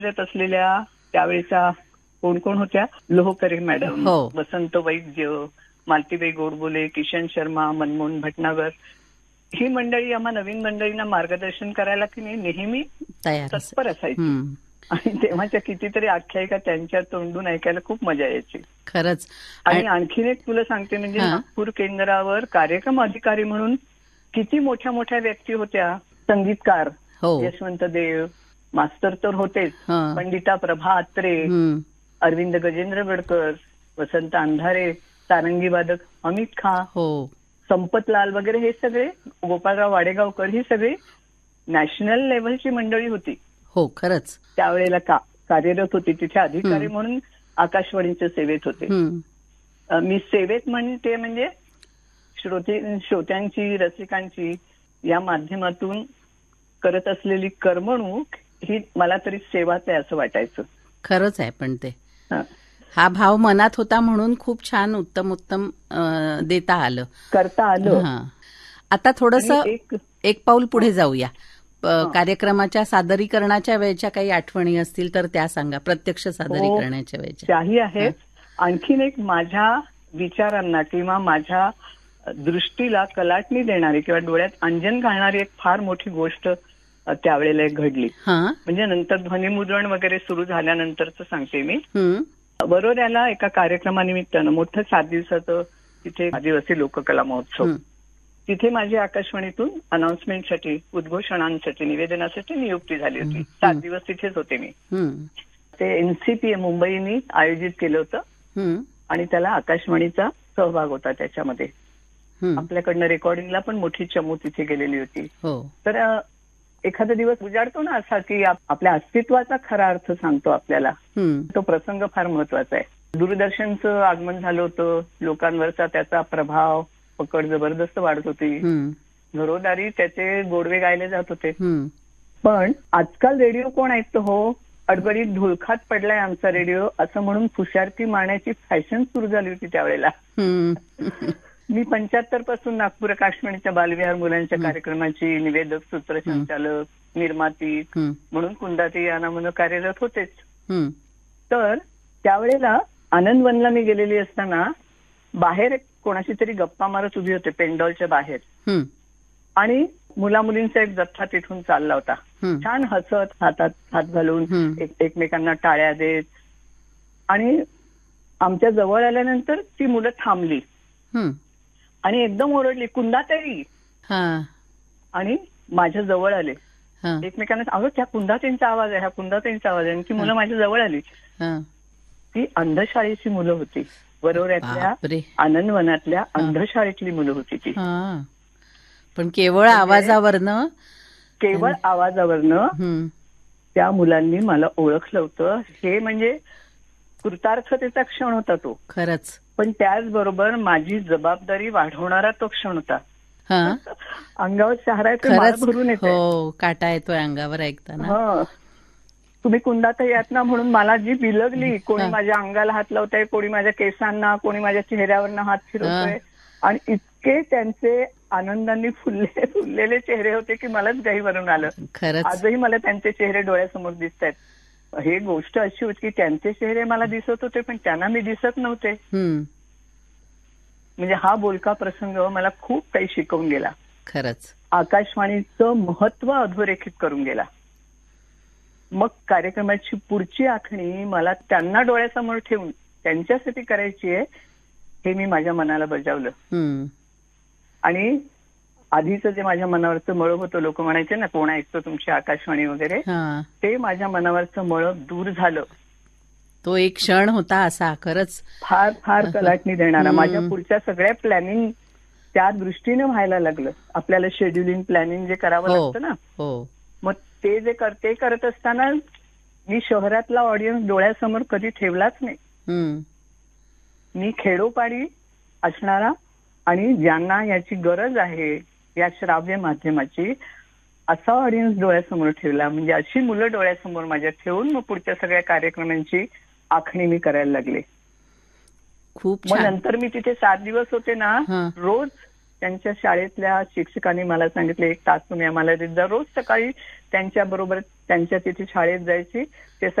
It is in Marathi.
करत असलेल्या त्यावेळेच्या कोण कोण होत्या, लोहकरे मॅडम, हो. वसंत वैद्य, मालतीबाई गोडबोले, किशन शर्मा, मनमोहन भटनागर, ही मंडळी आम्हा नवीन मंडळींना मार्गदर्शन करायला की नाही नेहमी तयार तत्पर असायची. आणि तेव्हाच्या कितीतरी आख्यायिका त्यांच्या तोंडून ऐकायला खूप मजा यायची. खरंच. आणि आणखीन एक तुला सांगते, म्हणजे नागपूर केंद्रावर कार्यक्रम अधिकारी म्हणून किती मोठ्या मोठ्या व्यक्ती होत्या. संगीतकार यशवंत देव मास्तर तर होतेच, पंडिता प्रभा अत्रे, अरविंद गजेंद्र गडकर, वसंत अंधारे, सारंगी वादक अमित खां, संपतलाल वगैरे, हे सगळे, गोपाळराव वाडेगावकर, ही सगळी नॅशनल लेव्हलची मंडळी होती. हो, खरंच. त्यावेळेला कार्यरत होती. तिथे अधिकारी म्हणून आकाशवाणीच्या सेवेत होते. मी सेवेत म्हणते म्हणजे श्रोत्यांची, रसिकांची या माध्यमातून करत असलेली करमणूक ही मला तरी सेवाच आहे असं वाटायचं. खरंच आहे. पण ते हा भाव मनात होता म्हणून खूप छान उत्तम देता आलं, करता आलं. आता थोडंसं एक पाऊल पुढे जाऊया. कार्यक्रमाच्या सादरीकरणाच्या वेळेच्या काही आठवणी असतील तर त्या सांगा. प्रत्यक्ष सादरीकरणाच्या वेळेच्या त्याही आहेत. आणखीन एक माझ्या विचारांना किंवा माझ्या दृष्टीला कलाटणी देणारी किंवा डोळ्यात अंजन घालणारी एक फार मोठी गोष्ट त्यावेळेला घडली. म्हणजे नंतर ध्वनिमुद्रण वगैरे सुरू झाल्यानंतरच सांगते मी. बरोऱ्याला एका कार्यक्रमानिमित्तानं मोठं 7 दिवसाचं तिथे आदिवासी लोककला महोत्सव, तिथे माझी आकाशवाणीतून अनाउन्समेंटसाठी, उद्घोषणांसाठी, निवेदनासाठी नियुक्ती झाली होती. 7 दिवस तिथेच होते मी. ते एनसीपीए मुंबईनी आयोजित केलं होतं आणि त्याला आकाशवाणीचा सहभाग होता त्याच्यामध्ये. आपल्याकडनं रेकॉर्डिंगला पण मोठी चमू तिथे गेलेली होती. तर एखादा दिवस उजाडतो ना असा की आपल्या अस्तित्वाचा खरा अर्थ सांगतो आपल्याला, तो प्रसंग फार महत्वाचा आहे. दूरदर्शनचं आगमन झालं होतं, लोकांवरचा त्याचा प्रभाव, पकड जबरदस्त वाढत होती, घरोदारी त्याचे गोडवे गायले जात होते. पण आजकाल रेडिओ कोण ऐकतो हो, अडगडीत धुळखात पडलाय आमचा रेडिओ असं म्हणून फुशारकी मारण्याची फॅशन सुरू झाली होती त्यावेळेला. मी 75 पासून नागपूर आकाशवाणीच्या बालविहार मुलांच्या कार्यक्रमाची निवेदक, सूत्रसंचालक, निर्माती म्हणून कुंदाती या नामानं कार्यरत होतेच. तर त्यावेळेला आनंदवनला मी गेलेली असताना बाहेर कोणाशी तरी गप्पा मारत उभी होते पेंडॉलच्या बाहेर, आणि मुला मुलींचा एक जथ्था तिथून चालला होता. छान हसत, हातात हात घालून एकमेकांना टाळ्या देत. आणि आमच्या जवळ आल्यानंतर ती मुलं थांबली आणि एकदम ओरडली, कुंदाताई. आणि माझ्या जवळ आले, एकमेकांना, अगं त्या कुंदाताईंचा आवाज आहे, ह्या कुंदाताईंचा आवाज आहे. ती मुलं माझ्या जवळ आली. ती अंधशाळेची मुलं होती, बरोबऱ्यातल्या आनंदवनातल्या अंधशाळेतली मुलं होती ती. पण केवळ आवाजावरनं त्या मुलांनी मला ओळखलं होतं. हे म्हणजे कृतार्थतेचा क्षण होता तो. खरंच. पण त्याचबरोबर माझी जबाबदारी वाढवणारा तो क्षण होता. अंगावर शहरा भरून येते, काटा येतोय अंगावर ऐकताना. तुम्ही कुंदात यात ना म्हणून मला जी बिलगली, कोणी माझ्या अंगाला हात लावतंय, कोणी माझ्या केसांना, कोणी माझ्या चेहऱ्यावरनं हात फिरवतोय, आणि इतके त्यांचे आनंदांनी फुललेले चेहरे होते की मलाच गाई भरून आलं. आजही मला त्यांचे चेहरे डोळ्यासमोर दिसत आहेत. हे गोष्ट अशी होती की त्यांचे चेहरे मला दिसत होते पण त्यांना मी दिसत नव्हते. म्हणजे हा बोलका प्रसंग मला खूप काही शिकवून गेला. खरंच. आकाशवाणीचं महत्व अधोरेखित करून गेला. मग कार्यक्रमाची पुढची आखणी मला त्यांना डोळ्यासमोर ठेवून त्यांच्यासाठी करायची आहे हे मी माझ्या मनाला बजावलं. आणि आधीचं जे माझ्या मनावरचं मळ होतं, लोक म्हणायचे ना कोण ऐकतो तुमची आकाशवाणी वगैरे, ते माझ्या मनावरचं मळ दूर झालं. तो एक क्षण होता असा खरंच फार फार कलाटणी देणारा. माझ्या पुढच्या सगळ्या प्लॅनिंग त्या दृष्टीने व्हायला लागलं. आपल्याला शेड्युलिंग प्लॅनिंग जे करावं लागतं ना, मग ते जे करत असताना मी शहरातला ऑडियन्स डोळ्यासमोर कधी ठेवलाच नाही. मी खेडोपाडी असणारा आणि ज्यांना याची गरज आहे या श्राव्य माध्यमाची असा ऑडियन्स डोळ्यासमोर ठेवला. म्हणजे अशी मुलं डोळ्यासमोर माझ्या ठेवून मग पुढच्या सगळ्या कार्यक्रमांची आखणी मी करायला लागले. खूप मग नंतर मी तिथे 7 दिवस होते ना, रोज त्यांच्या शाळेतल्या शिक्षकांनी मला सांगितलं 1 तास तुम्ही आम्हाला देत जा. रोज सकाळी त्यांच्या बरोबर त्यांच्या तिथे शाळेत जायची. ते